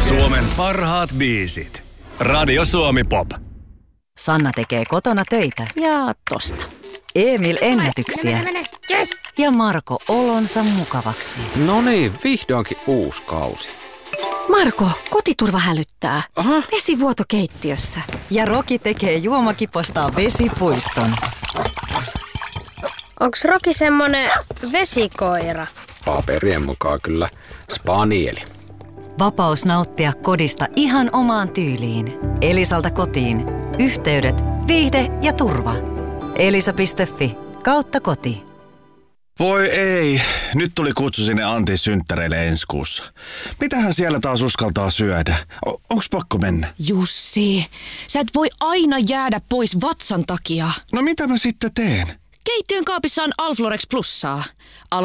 Suomen parhaat biisit. Radio Suomi Pop. Sanna tekee kotona töitä. Ja tosta. Emil ennätyksiä. Mene. Yes. Ja Marko olonsa mukavaksi. No niin, vihdoinkin uusi kausi. Marko, kotiturva hälyttää. Aha. Vesivuoto keittiössä. Ja Roki tekee juomakipostaan vesipuiston. Onks Roki semmonen vesikoira? Paperien mukaan kyllä spanieli. Vapaus nauttia kodista ihan omaan tyyliin. Elisalta kotiin. Yhteydet, viihde ja turva. Elisa.fi/koti. Voi ei, nyt tuli kutsu sinne Antin synttäreille ensi kuussa. Mitähän siellä taas uskaltaa syödä? Onks pakko mennä? Jussi, sä et voi aina jäädä pois vatsan takia. No mitä mä sitten teen? Keittiön kaapissa on Alflorex Plussaa.